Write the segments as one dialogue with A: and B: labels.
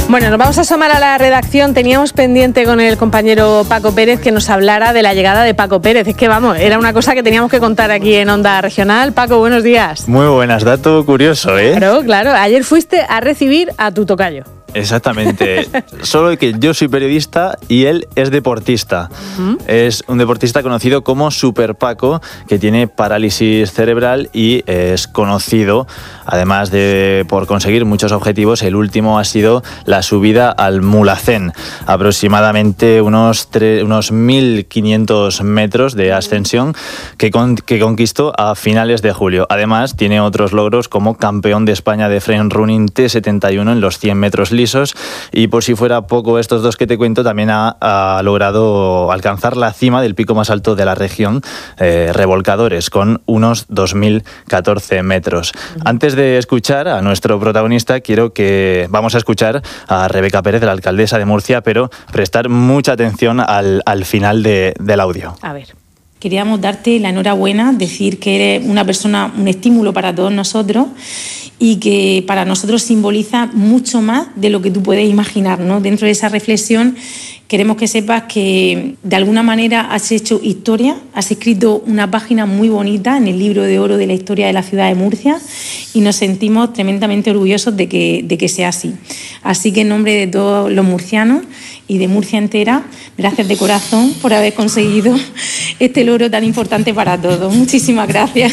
A: Bueno, nos vamos a asomar a la redacción. Teníamos pendiente con el compañero Paco Pérez que nos hablara de la llegada de Paco Pérez. Es que vamos, era una cosa que teníamos que contar aquí en Onda Regional. Paco, buenos días.
B: Muy buenas, dato curioso, ¿eh?
A: Claro. Ayer fuiste a recibir a tu tocayo.
B: Exactamente. Solo que yo soy periodista y él es deportista. Es un deportista conocido como Super Paco, que tiene parálisis cerebral y es conocido, además de por conseguir muchos objetivos. El último ha sido la subida al Mulhacén, aproximadamente unos 1.500 metros de ascensión que conquistó a finales de julio. Además, tiene otros logros como campeón de España de frame running T71 en los 100 metros lisos, y por si fuera poco estos dos que te cuento, también ha logrado alcanzar la cima del pico más alto de la región, Revolcadores, con unos 2.014 metros. Antes de escuchar a nuestro protagonista, vamos a escuchar a Rebeca Pérez, la alcaldesa de Murcia, pero prestar mucha atención al final del audio.
A: A ver.
C: Queríamos darte la enhorabuena, decir que eres una persona, un estímulo para todos nosotros y que para nosotros simboliza mucho más de lo que tú puedes imaginar, ¿no? Dentro de esa reflexión queremos que sepas que de alguna manera has hecho historia, has escrito una página muy bonita en el libro de oro de la historia de la ciudad de Murcia y nos sentimos tremendamente orgullosos de que sea así. Así que en nombre de todos los murcianos y de Murcia entera, gracias de corazón por haber conseguido este logro tan importante para todos. Muchísimas gracias.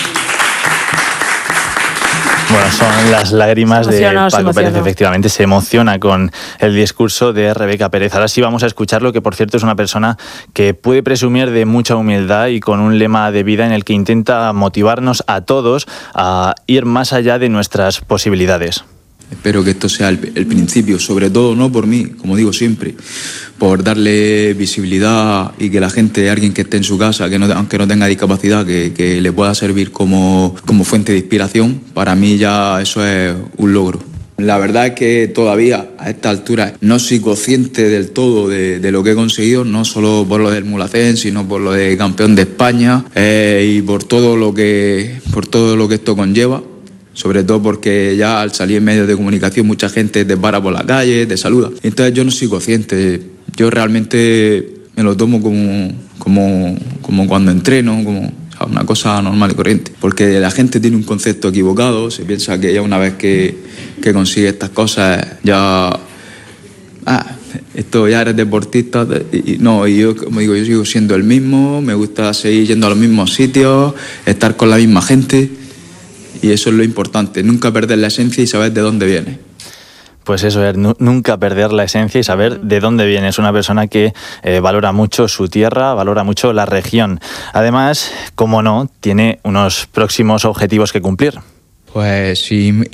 B: Bueno, son las lágrimas de Paco Pérez, efectivamente, se emociona con el discurso de Rebeca Pérez. Ahora sí vamos a escucharlo, que por cierto es una persona que puede presumir de mucha humildad y con un lema de vida en el que intenta motivarnos a todos a ir más allá de nuestras posibilidades.
D: Espero que esto sea el principio, sobre todo no por mí, como digo siempre, por darle visibilidad y que la gente, alguien que esté en su casa, aunque no tenga discapacidad, que le pueda servir como fuente de inspiración. Para mí ya eso es un logro. La verdad es que todavía a esta altura no soy consciente del todo de lo que he conseguido, no solo por lo del Mulhacén, sino por lo de campeón de España y por todo lo que esto conlleva. Sobre todo porque ya al salir en medios de comunicación mucha gente te para por la calle, te saluda. Entonces yo no soy consciente, yo realmente me lo tomo como cuando entreno, como una cosa normal y corriente. Porque la gente tiene un concepto equivocado, se piensa que ya una vez que consigue estas cosas ya eres deportista. Y yo, como digo, yo sigo siendo el mismo, me gusta seguir yendo a los mismos sitios, estar con la misma gente. Y eso es lo importante, nunca perder la esencia y saber de dónde viene.
B: Pues eso es, nunca perder la esencia y saber de dónde viene. Es una persona que valora mucho su tierra, valora mucho la región. Además, como no, tiene unos próximos objetivos que cumplir.
D: Pues sí,